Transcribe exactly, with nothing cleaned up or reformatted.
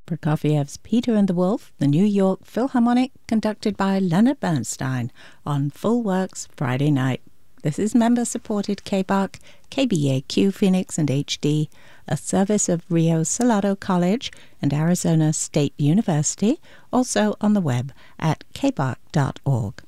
Prokofiev's Peter and the Wolf, the New York Philharmonic, conducted by Leonard Bernstein on Full Works Friday night. This is member-supported K B A C, K B A Q Phoenix and H D, a service of Rio Salado College and Arizona State University, also on the web at k b a c dot org.